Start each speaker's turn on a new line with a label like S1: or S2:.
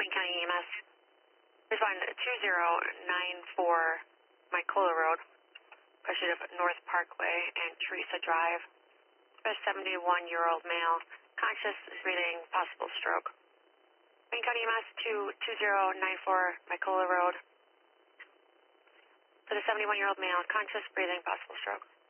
S1: Wayne County EMS. Respond 2094 Mykola Road, pursuit of North Parkway and Teresa Drive. A 71-year-old male, conscious, breathing, possible stroke. Wayne County EMS to 2094 Mykola Road. For the 71-year-old male, conscious, breathing, possible stroke.